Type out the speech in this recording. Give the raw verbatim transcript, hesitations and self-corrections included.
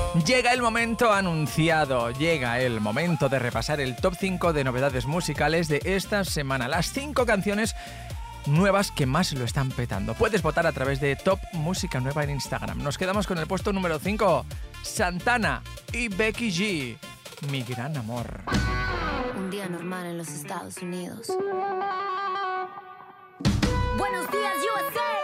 Llega el momento anunciado, llega el momento de repasar el top cinco de novedades musicales de esta semana. Las cinco canciones nuevas que más lo están petando. Puedes votar a través de Top Música Nueva en Instagram. Nos quedamos con el puesto número cinco, Santana y Becky G, Mi Gran Amor. Un día normal en los Estados Unidos. Buenos días, U S A.